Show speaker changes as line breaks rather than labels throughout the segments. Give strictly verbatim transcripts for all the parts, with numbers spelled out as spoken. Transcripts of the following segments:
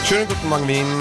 Schönen guten Morgen, Wien.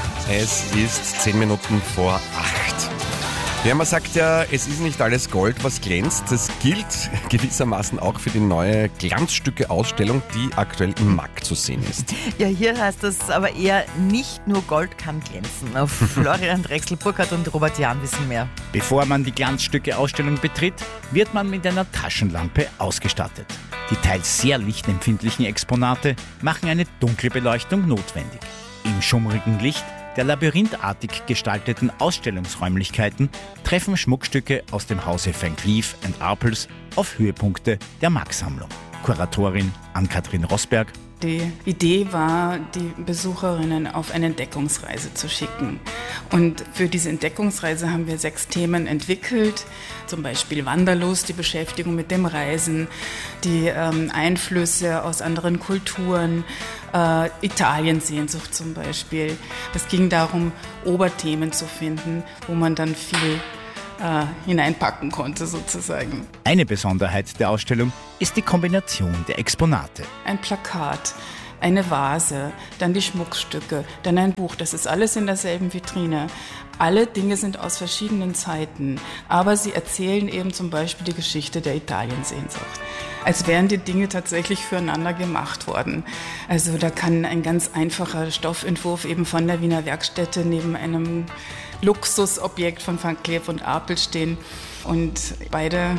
Es ist zehn Minuten vor acht. Ja, man sagt ja, es ist nicht alles Gold, was glänzt. Das gilt gewissermaßen auch für die neue Glanzstücke-Ausstellung, die aktuell im M A C zu sehen ist.
Ja, hier heißt das aber eher, nicht nur Gold kann glänzen. Auf Florian Drechsel-Burkhardt und Robert Jahn wissen mehr.
Bevor man die Glanzstücke-Ausstellung betritt, wird man mit einer Taschenlampe ausgestattet. Die teils sehr lichtempfindlichen Exponate machen eine dunkle Beleuchtung notwendig. Im schummrigen Licht der labyrinthartig gestalteten Ausstellungsräumlichkeiten treffen Schmuckstücke aus dem Hause Van Cleef and Arpels auf Höhepunkte der M A C-Sammlung. Kuratorin Ann-Kathrin Rosberg.
Die Idee war, die Besucherinnen auf eine Entdeckungsreise zu schicken. Und für diese Entdeckungsreise haben wir sechs Themen entwickelt, zum Beispiel Wanderlust, die Beschäftigung mit dem Reisen, die ähm, Einflüsse aus anderen Kulturen, äh, Italiensehnsucht zum Beispiel. Es ging darum, Oberthemen zu finden, wo man dann viel äh, hineinpacken konnte sozusagen.
Eine Besonderheit der Ausstellung ist die Kombination der Exponate.
Ein Plakat, eine Vase, dann die Schmuckstücke, dann ein Buch. Das ist alles in derselben Vitrine. Alle Dinge sind aus verschiedenen Zeiten, aber sie erzählen eben zum Beispiel die Geschichte der Italiensehnsucht. Als wären die Dinge tatsächlich füreinander gemacht worden. Also da kann ein ganz einfacher Stoffentwurf eben von der Wiener Werkstätte neben einem Luxusobjekt von Van Cleef und Arpels stehen. Und beide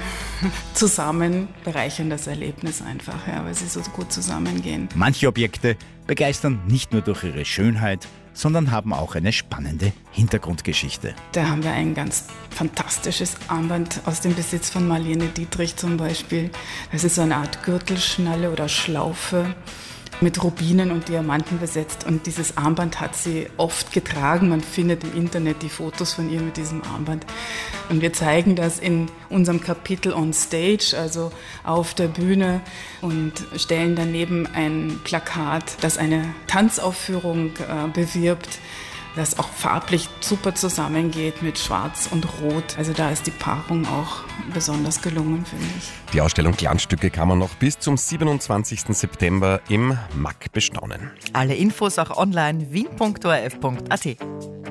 zusammen bereichern das Erlebnis einfach, ja, weil sie so gut zusammengehen.
Manche Objekte begeistern nicht nur durch ihre Schönheit, sondern haben auch eine spannende Hintergrundgeschichte.
Da haben wir ein ganz fantastisches Armband aus dem Besitz von Marlene Dietrich zum Beispiel. Das ist so eine Art Gürtelschnalle oder Schlaufe mit Rubinen und Diamanten besetzt. Und dieses Armband hat sie oft getragen. Man findet im Internet die Fotos von ihr mit diesem Armband. Und wir zeigen das in unserem Kapitel on Stage, also auf der Bühne, und stellen daneben ein Plakat, das eine Tanzaufführung äh, bewirbt, das auch farblich super zusammengeht mit Schwarz und Rot. Also da ist die Paarung auch besonders gelungen, finde ich.
Die Ausstellung Glanzstücke kann man noch bis zum siebenundzwanzigsten September im M A C bestaunen.
Alle Infos auch online wien punkt o r f punkt a t.